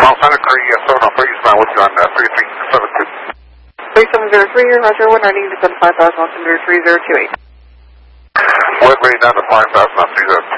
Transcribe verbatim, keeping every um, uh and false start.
Mount Santa Cruz, seven oh three, Eastbound with you on uh, three three seven two. three seven zero three, Roger, one ninety to five thousand one hundred three zero two eight. West ready down to five thousand on three zero